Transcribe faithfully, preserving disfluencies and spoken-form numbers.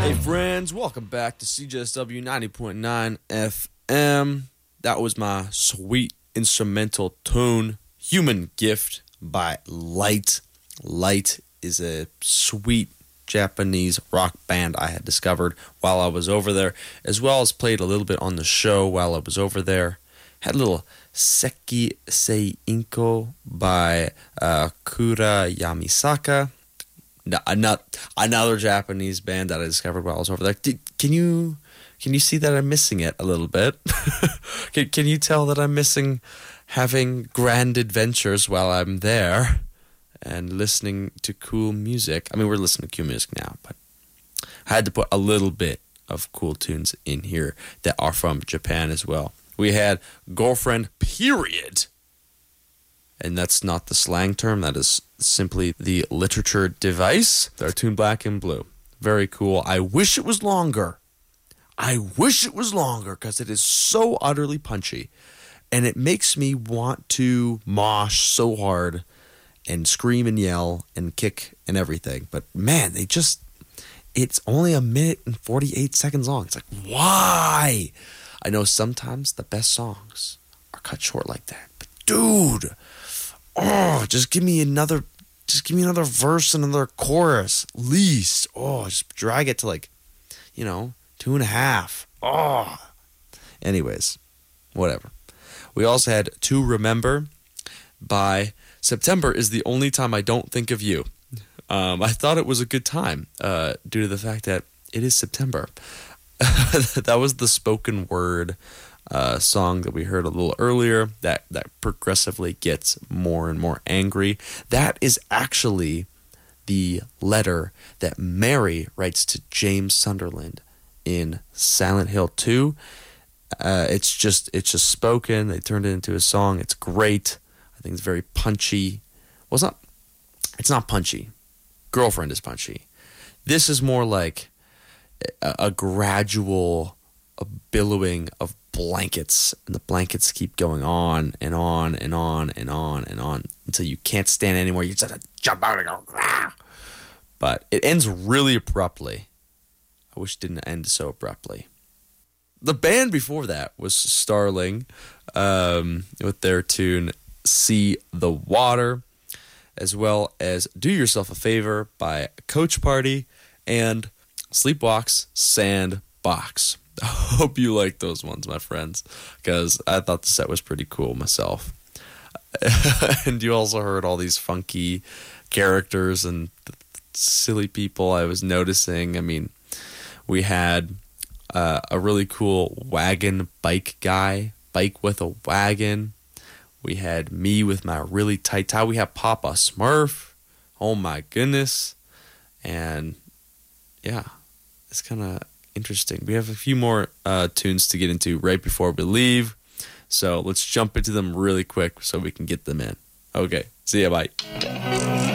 Hey friends, welcome back to C J S W ninety point nine F M. That was my sweet instrumental tune, Human Gift by Light. Light is a sweet Japanese rock band I had discovered while I was over there, as well as played a little bit on the show while I was over there. Had a little Seki Sei Inko by uh, Kura Yamisaka. No, not another Japanese band that I discovered while I was over there. Did, can you can you see that I'm missing it a little bit? can, can you tell that I'm missing having grand adventures while I'm there and listening to cool music? I mean, we're listening to cool music now, but I had to put a little bit of cool tunes in here that are from Japan as well. We had Girlfriend, period. And that's not the slang term. That is simply the literature device. They're tuned black and blue. Very cool. I wish it was longer. I wish it was longer because it is so utterly punchy. And it makes me want to mosh so hard and scream and yell and kick and everything. But man, they just, it's only a minute and forty-eight seconds long. It's like, why? I know sometimes the best songs are cut short like that. But dude... Oh, just give me another, just give me another verse, another chorus, at least. Oh, just drag it to like, you know, two and a half. Oh. Anyways, whatever. We also had To Remember by September is the only time I don't think of you. Um, I thought it was a good time uh, due to the fact that it is September. That was the spoken word Uh, song that we heard a little earlier that, that progressively gets more and more angry. That is actually the letter that Mary writes to James Sunderland in Silent Hill two. Uh, it's just it's just spoken. They turned it into a song. It's great. I think it's very punchy. Well, it's not, it's not punchy. Girlfriend is punchy. This is more like a, a gradual a billowing of blankets, and the blankets keep going on and on and on and on and on until you can't stand it anymore. You just have to jump out and go, Rah! But it ends really abruptly. I wish it didn't end so abruptly. The band before that was Starling um, with their tune See the Water, as well as Do Yourself a Favor by Coach Party and Sleepwalks Sandbox. I hope you like those ones, my friends, because I thought the set was pretty cool myself. And you also heard all these funky characters and silly people I was noticing. I mean, we had uh, a really cool wagon bike guy, bike with a wagon. We had me with my really tight tie. We had Papa Smurf. Oh my goodness. And yeah, it's kind of interesting. We have a few more uh, tunes to get into right before we leave, so let's jump into them really quick so we can get them in. Okay, see ya, bye.